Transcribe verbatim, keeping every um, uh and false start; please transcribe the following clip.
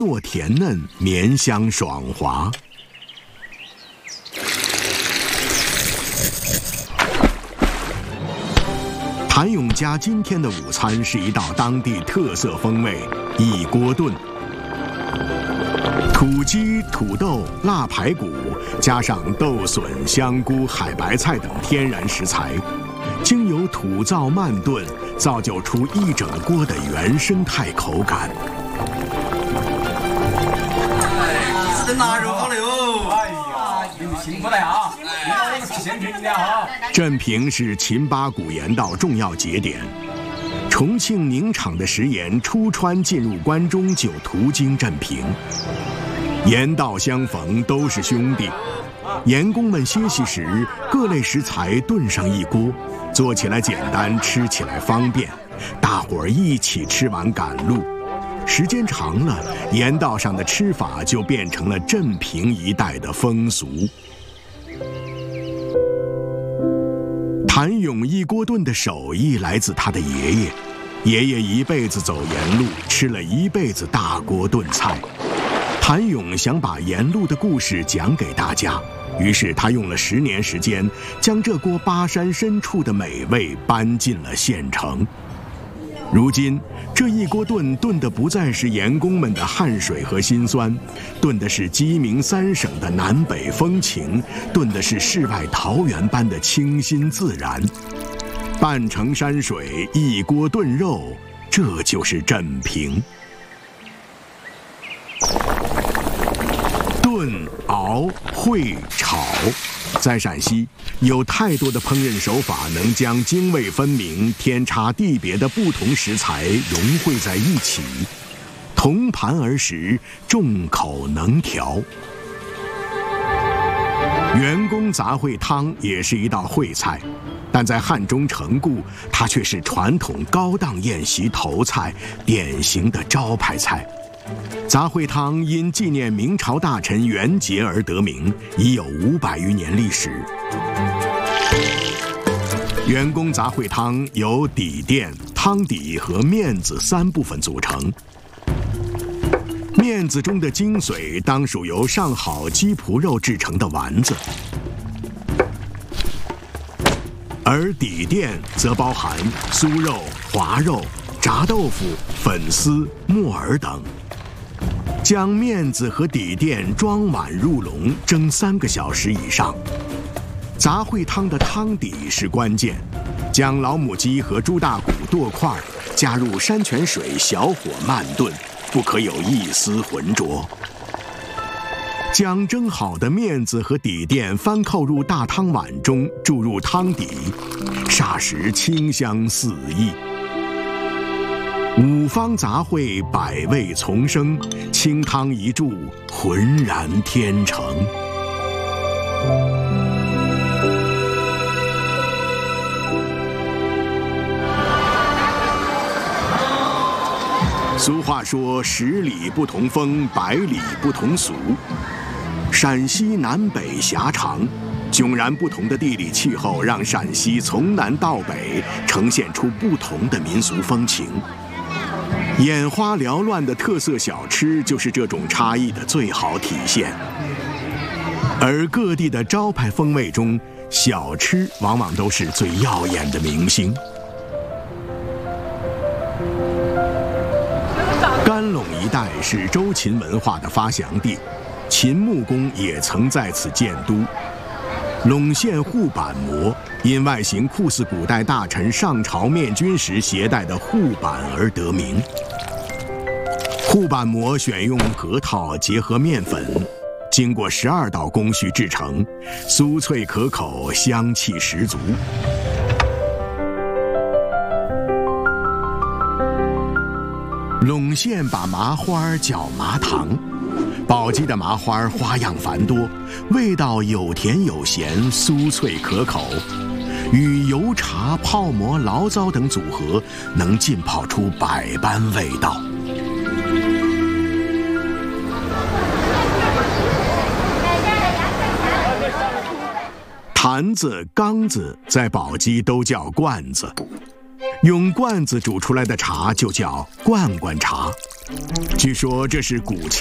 糯甜嫩，绵香爽滑。谭永家今天的午餐是一道当地特色风味一锅炖。土鸡、土豆、腊排骨，加上豆笋、香菇、海白菜等天然食材，经由土灶慢炖，造就出一整锅的原生态口感。 真拿肉好了哟！哎呀，你们辛苦了啊！哎，先评一下啊。 镇平是秦八股盐道重要节点，重庆宁厂的食盐出川进入关中就途经镇平。盐道相逢都是兄弟，盐工们歇息时，各类食材炖上一锅，做起来简单，吃起来方便，大伙儿一起吃完赶路。时间长了，盐道上的吃法就变成了镇平一带的风俗。谭永一锅炖的手艺来自他的爷爷，爷爷一辈子走盐路，吃了一辈子大锅炖菜。谭永想把沿路的故事讲给大家，于是他用了十年时间，将这锅巴山深处的美味搬进了县城。如今，这一锅炖炖的不再是盐工们的汗水和辛酸，炖的是鸡鸣三省的南北风情，炖的是世外桃源般的清新自然。半城山水，一锅炖肉，这就是镇平。炖、熬、烩、炒，在陕西有太多的烹饪手法能将泾渭分明、天差地别的不同食材融汇在一起，同盘而食，众口能调。员工杂烩汤也是一道烩菜，但在汉中成固，它却是传统高档宴席头菜，典型的招牌菜。杂烩汤因纪念明朝大臣元节而得名，已有五百余年历史。员工杂烩汤由底垫、汤底和面子三部分组成。面子中的精髓当属由上好鸡脯肉制成的丸子，而底垫则包含酥肉、滑肉、炸豆腐、粉丝、木耳等。将面子和底垫装碗入笼，蒸三个小时以上。杂烩汤的汤底是关键，将老母鸡和猪大骨剁块，加入山泉水，小火慢炖，不可有一丝浑浊。将蒸好的面子和底垫翻扣入大汤碗中，注入汤底，霎时清香四溢。五方杂烩，百味丛生，清汤一注，浑然天成。俗话说：“十里不同风，百里不同俗。”陕西南北狭长，迥然不同的地理气候让陕西从南到北呈现出不同的民俗风情。眼花缭乱的特色小吃就是这种差异的最好体现。而各地的招牌风味中，小吃往往都是最耀眼的明星。甘陇一带是周秦文化的发祥地，秦穆公也曾在此建都。陇县护板馍因外形酷似古代大臣上朝面君时携带的护板而得名。护板馍选用核桃结合面粉，经过十二道工序制成，酥脆可口，香气十足。陇县把麻花叫麻糖，宝鸡的麻花花样繁多，味道有甜有咸，酥脆可口，与油茶、泡馍、醪糟等组合，能浸泡出百般味道。坛子、缸子在宝鸡都叫罐子， 用罐子煮出来的茶就叫罐罐茶。据说这是古